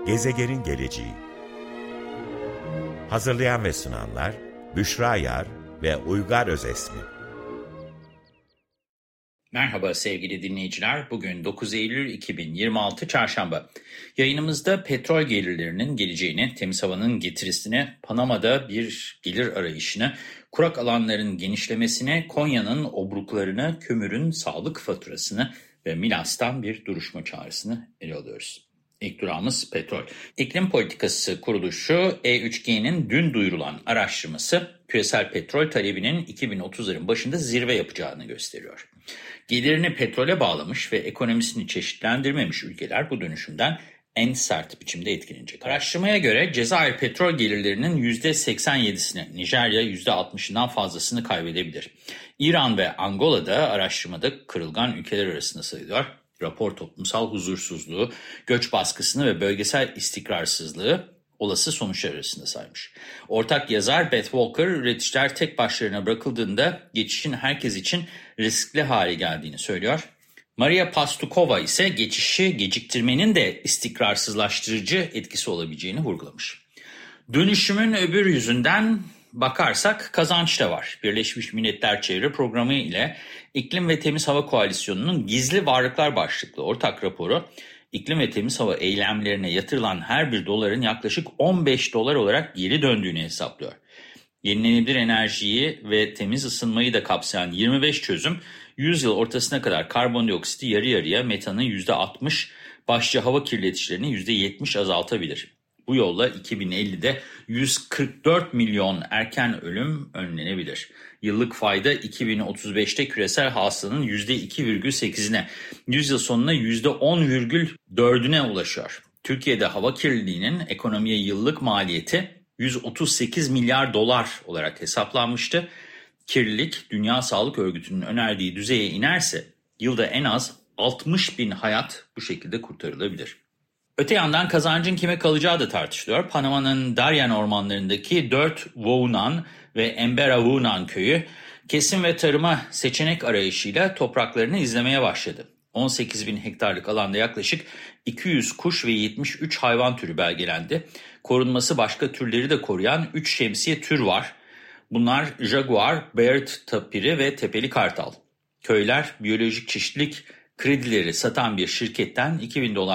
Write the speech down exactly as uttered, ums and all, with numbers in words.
Gezegenin geleceği. Hazırlayan ve sunanlar Büşra Yar ve Uygar Özesmi. Merhaba sevgili dinleyiciler. Bugün dokuz Eylül iki bin yirmi altı Çarşamba. Yayınımızda petrol gelirlerinin geleceğini, temiz havanın getirisini, Panama'da bir gelir arayışını, kurak alanların genişlemesine, Konya'nın obruklarını, kömürün sağlık faturasını ve Milas'tan bir duruşma çağrısını ele alıyoruz. İlk durağımız petrol. İklim Politikası Kuruluşu E üç G'nin dün duyurulan araştırması küresel petrol talebinin iki bin otuzların başında zirve yapacağını gösteriyor. Gelirini petrole bağlamış ve ekonomisini çeşitlendirmemiş ülkeler bu dönüşümden en sert biçimde etkilenecek. Araştırmaya göre Cezayir petrol gelirlerinin yüzde seksen yedisini, Nijerya yüzde altmışından fazlasını kaybedebilir. İran ve Angola'da araştırmada kırılgan ülkeler arasında sayılıyor. Rapor toplumsal huzursuzluğu, göç baskısını ve bölgesel istikrarsızlığı olası sonuçlar arasında saymış. Ortak yazar Beth Walker, üreticiler tek başlarına bırakıldığında geçişin herkes için riskli hale geldiğini söylüyor. Maria Pastukova ise geçişi geciktirmenin de istikrarsızlaştırıcı etkisi olabileceğini vurgulamış. Dönüşümün öbür yüzünden bakarsak kazanç da var. Birleşmiş Milletler Çevre Programı ile İklim ve Temiz Hava Koalisyonu'nun Gizli Varlıklar başlıklı ortak raporu, iklim ve temiz hava eylemlerine yatırılan her bir doların yaklaşık on beş dolar olarak geri döndüğünü hesaplıyor. Yenilenebilir enerjiyi ve temiz ısınmayı da kapsayan yirmi beş çözüm, yüz yıl ortasına kadar karbondioksiti yarı yarıya, metanı yüzde altmış, başlıca hava kirleticilerini yüzde yetmiş azaltabilir. Bu yolla iki bin ellide yüz kırk dört milyon erken ölüm önlenebilir. Yıllık fayda iki bin otuz beşte küresel hasılanın yüzde iki virgül sekizine, yüz yıl sonuna yüzde on virgül dördüne ulaşıyor. Türkiye'de hava kirliliğinin ekonomiye yıllık maliyeti yüz otuz sekiz milyar dolar olarak hesaplanmıştı. Kirlilik, Dünya Sağlık Örgütü'nün önerdiği düzeye inerse yılda en az altmış bin hayat bu şekilde kurtarılabilir. Öte yandan kazancın kime kalacağı da tartışılıyor. Panama'nın Darien ormanlarındaki dört Wounan ve Embera Wounan köyü kesim ve tarıma seçenek arayışıyla topraklarını izlemeye başladı. on sekiz bin hektarlık alanda yaklaşık iki yüz kuş ve yetmiş üç hayvan türü belgelendi. Korunması başka türleri de koruyan üç şemsiye tür var. Bunlar jaguar, Baird tapiri ve tepeli kartal. Köyler biyolojik çeşitlilik kredileri satan bir şirketten iki bin dolar